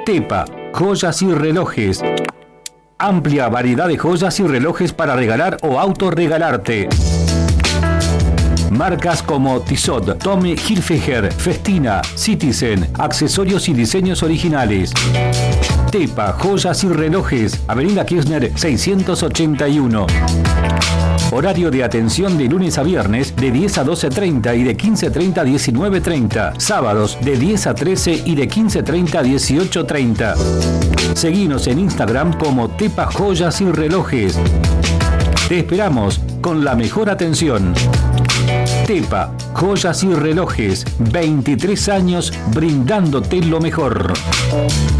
Tepa, joyas y relojes. Amplia variedad de joyas y relojes para regalar o autorregalarte. Marcas como Tissot, Tommy Hilfiger, Festina, Citizen, accesorios y diseños originales. Tepa, joyas y relojes, Avenida Kirchner 681. Horario de atención de lunes a viernes de 10 a 12:30 y de 15:30 a 19:30. Sábados de 10 a 13 y de 15:30 a 18:30. Seguinos en Instagram como Tepa Joyas y Relojes. Te esperamos con la mejor atención. Tepa, joyas y relojes, 23 años brindándote lo mejor.